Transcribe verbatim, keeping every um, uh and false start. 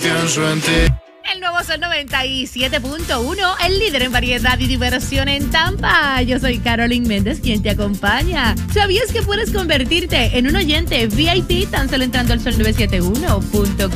pienso en ti. El nuevo Sol noventa y siete punto uno, el líder en variedad y diversión en Tampa. Yo soy Carolyn Méndez, quien te acompaña. ¿Sabías que puedes convertirte en un oyente V I P tan solo entrando al sol novecientos setenta y uno punto com?